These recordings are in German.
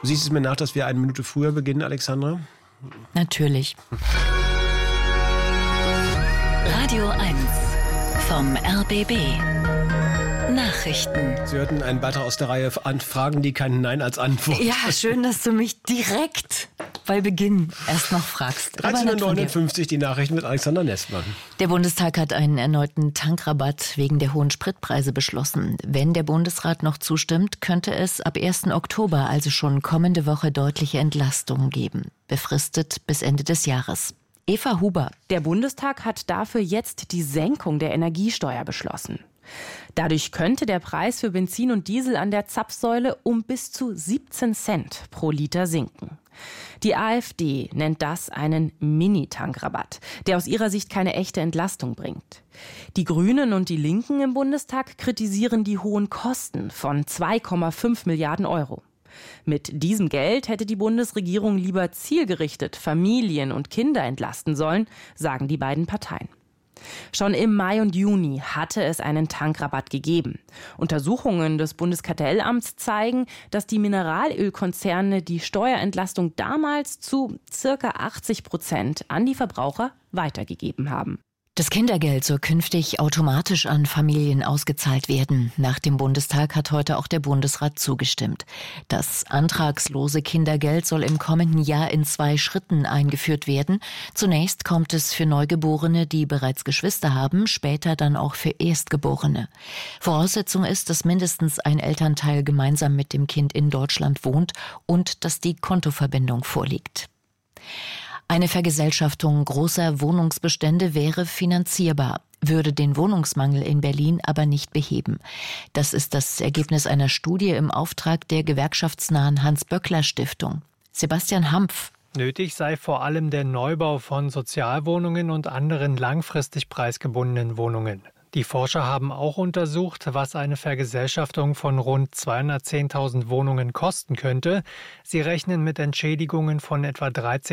Du siehst es mir nach, dass wir 1 Minute früher beginnen, Alexandra? Natürlich. Radio 1 vom RBB. Nachrichten. Sie hörten einen Beitrag aus der Reihe an Fragen, die kein Nein als Antwort. Ja, schön, dass du mich direkt bei Beginn erst noch fragst. 13.59 Uhr die Nachrichten mit Alexander Nessmann. Der Bundestag hat einen erneuten Tankrabatt wegen der hohen Spritpreise beschlossen. Wenn der Bundesrat noch zustimmt, könnte es ab 1. Oktober, also schon kommende Woche, deutliche Entlastungen geben. Befristet bis Ende des Jahres. Eva Huber. Der Bundestag hat dafür jetzt die Senkung der Energiesteuer beschlossen. Dadurch könnte der Preis für Benzin und Diesel an der Zapfsäule um bis zu 17 Cent pro Liter sinken. Die AfD nennt das einen Mini-Tankrabatt, der aus ihrer Sicht keine echte Entlastung bringt. Die Grünen und die Linken im Bundestag kritisieren die hohen Kosten von 2,5 Milliarden Euro. Mit diesem Geld hätte die Bundesregierung lieber zielgerichtet Familien und Kinder entlasten sollen, sagen die beiden Parteien. Schon im Mai und Juni hatte es einen Tankrabatt gegeben. Untersuchungen des Bundeskartellamts zeigen, dass die Mineralölkonzerne die Steuerentlastung damals zu ca. 80% an die Verbraucher weitergegeben haben. Das Kindergeld soll künftig automatisch an Familien ausgezahlt werden. Nach dem Bundestag hat heute auch der Bundesrat zugestimmt. Das antragslose Kindergeld soll im kommenden Jahr in 2 Schritten eingeführt werden. Zunächst kommt es für Neugeborene, die bereits Geschwister haben, später dann auch für Erstgeborene. Voraussetzung ist, dass mindestens ein Elternteil gemeinsam mit dem Kind in Deutschland wohnt und dass die Kontoverbindung vorliegt. Eine Vergesellschaftung großer Wohnungsbestände wäre finanzierbar, würde den Wohnungsmangel in Berlin aber nicht beheben. Das ist das Ergebnis einer Studie im Auftrag der gewerkschaftsnahen Hans-Böckler-Stiftung. Sebastian Hampf. Nötig sei vor allem der Neubau von Sozialwohnungen und anderen langfristig preisgebundenen Wohnungen. Die Forscher haben auch untersucht, was eine Vergesellschaftung von rund 210.000 Wohnungen kosten könnte. Sie rechnen mit Entschädigungen von etwa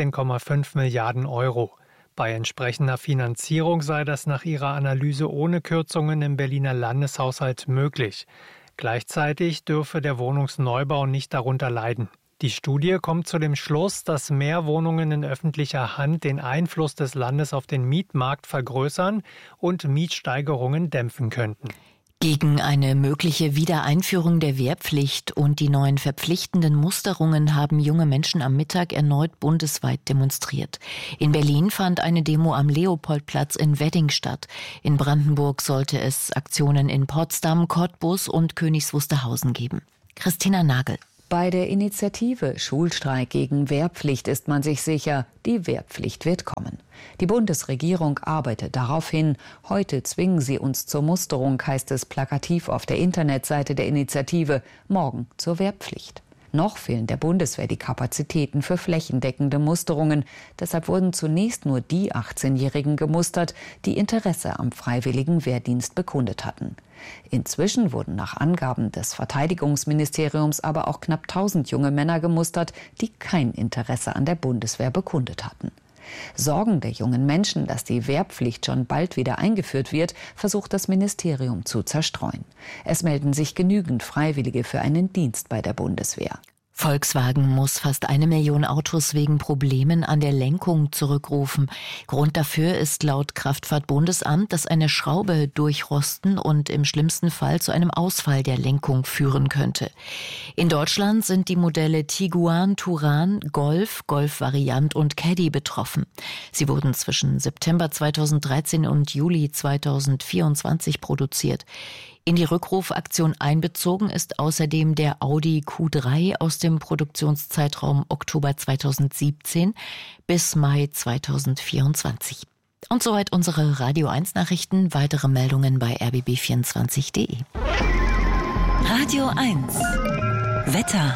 13,5 Milliarden Euro. Bei entsprechender Finanzierung sei das nach ihrer Analyse ohne Kürzungen im Berliner Landeshaushalt möglich. Gleichzeitig dürfe der Wohnungsneubau nicht darunter leiden. Die Studie kommt zu dem Schluss, dass mehr Wohnungen in öffentlicher Hand den Einfluss des Landes auf den Mietmarkt vergrößern und Mietsteigerungen dämpfen könnten. Gegen eine mögliche Wiedereinführung der Wehrpflicht und die neuen verpflichtenden Musterungen haben junge Menschen am Mittag erneut bundesweit demonstriert. In Berlin fand eine Demo am Leopoldplatz in Wedding statt. In Brandenburg sollte es Aktionen in Potsdam, Cottbus und Königs Wusterhausen geben. Christina Nagel. Bei der Initiative Schulstreik gegen Wehrpflicht ist man sich sicher, die Wehrpflicht wird kommen. Die Bundesregierung arbeitet darauf hin. Heute zwingen sie uns zur Musterung, heißt es plakativ auf der Internetseite der Initiative, morgen zur Wehrpflicht. Noch fehlen der Bundeswehr die Kapazitäten für flächendeckende Musterungen. Deshalb wurden zunächst nur die 18-Jährigen gemustert, die Interesse am freiwilligen Wehrdienst bekundet hatten. Inzwischen wurden nach Angaben des Verteidigungsministeriums aber auch knapp 1000 junge Männer gemustert, die kein Interesse an der Bundeswehr bekundet hatten. Sorgen der jungen Menschen, dass die Wehrpflicht schon bald wieder eingeführt wird, versucht das Ministerium zu zerstreuen. Es melden sich genügend Freiwillige für einen Dienst bei der Bundeswehr. Volkswagen muss fast 1 Million Autos wegen Problemen an der Lenkung zurückrufen. Grund dafür ist laut Kraftfahrtbundesamt, dass eine Schraube durchrosten und im schlimmsten Fall zu einem Ausfall der Lenkung führen könnte. In Deutschland sind die Modelle Tiguan, Touran, Golf, Golf-Variant und Caddy betroffen. Sie wurden zwischen September 2013 und Juli 2024 produziert. In die Rückrufaktion einbezogen ist außerdem der Audi Q3 aus dem Produktionszeitraum Oktober 2017 bis Mai 2024. Und soweit unsere Radio 1 Nachrichten. Weitere Meldungen bei rbb24.de. Radio 1 Wetter.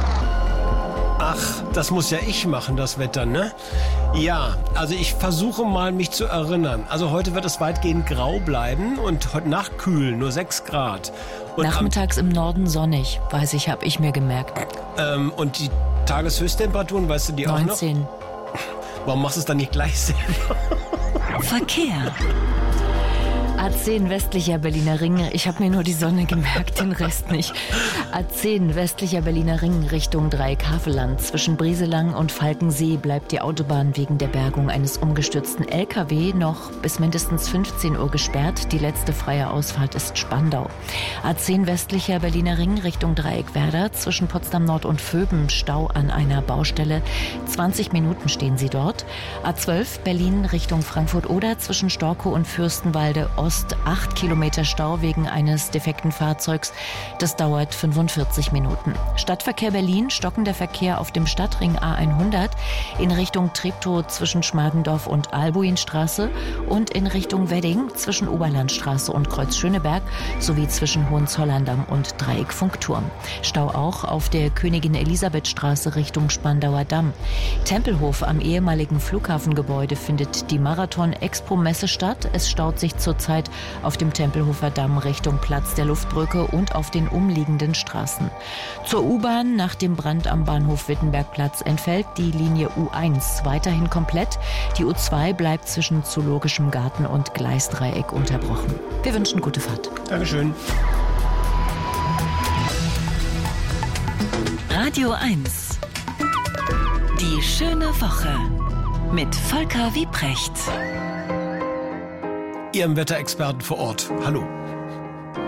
Ach, das muss ja ich machen, das Wetter, ne? Ja, also ich versuche mal, mich zu erinnern. Also heute wird es weitgehend grau bleiben und heute Nacht kühl, nur 6 Grad. Und nachmittags im Norden sonnig, weiß ich, habe ich mir gemerkt. Und die Tageshöchsttemperaturen, weißt du die 19. auch noch? Warum machst du es dann nicht gleich selber? Verkehr. A10 westlicher Berliner Ring. Ich habe mir nur die Sonne gemerkt, den Rest nicht. A10 westlicher Berliner Ring Richtung Dreieck Havelland. Zwischen Brieselang und Falkensee bleibt die Autobahn wegen der Bergung eines umgestürzten LKW noch bis mindestens 15 Uhr gesperrt. Die letzte freie Ausfahrt ist Spandau. A10 westlicher Berliner Ring Richtung Dreieck Werder. Zwischen Potsdam Nord und Vöben Stau an einer Baustelle. 20 Minuten stehen sie dort. A12 Berlin Richtung Frankfurt-Oder. Zwischen Storkow und Fürstenwalde Ost 8 Kilometer Stau wegen eines defekten Fahrzeugs. Das dauert 45 Minuten. Stadtverkehr Berlin, stockender Verkehr auf dem Stadtring A100 in Richtung Treptow zwischen Schmargendorf und Albuinstraße und in Richtung Wedding zwischen Oberlandstraße und Kreuz Schöneberg sowie zwischen Hohenzollern-Damm und Dreieck Funkturm. Stau auch auf der Königin-Elisabeth-Straße Richtung Spandauer Damm. Tempelhof am ehemaligen Flughafengebäude findet die Marathon-Expo-Messe statt. Es staut sich zurzeit auf dem Tempelhofer Damm Richtung Platz der Luftbrücke und auf den umliegenden Straßen. Zur U-Bahn nach dem Brand am Bahnhof Wittenbergplatz entfällt die Linie U1 weiterhin komplett. Die U2 bleibt zwischen Zoologischem Garten und Gleisdreieck unterbrochen. Wir wünschen gute Fahrt. Dankeschön. Radio 1. Die schöne Woche mit Volker Wiprecht. Ihrem Wetterexperten vor Ort. Hallo.